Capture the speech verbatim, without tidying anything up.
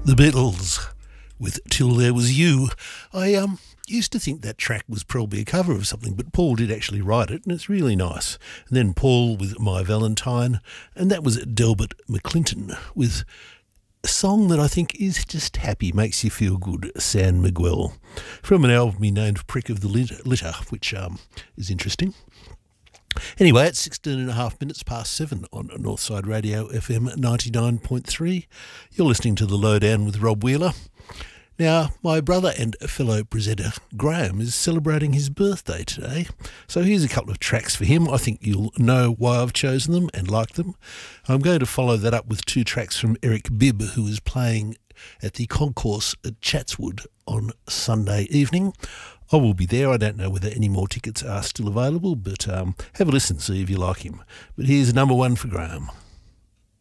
The Beatles with Till There Was You. I um used to think that track was probably a cover of something, but Paul did actually write it, and it's really nice. And then Paul with My Valentine, and that was Delbert McClinton with a song that I think is just happy, makes you feel good, San Miguel, from an album he named Prick of the Litter, which um is interesting. Anyway, it's sixteen and a half minutes past seven on Northside Radio F M ninety-nine point three. You're listening to The Lowdown with Rob Wheeler. Now, my brother and fellow presenter Graham is celebrating his birthday today, so here's a couple of tracks for him. I think you'll know why I've chosen them and like them. I'm going to follow that up with two tracks from Eric Bibb, who is playing at the Concourse at Chatswood on Sunday evening. I will be there. I don't know whether any more tickets are still available, but um, have a listen, see if you like him. But here's number one for Graham.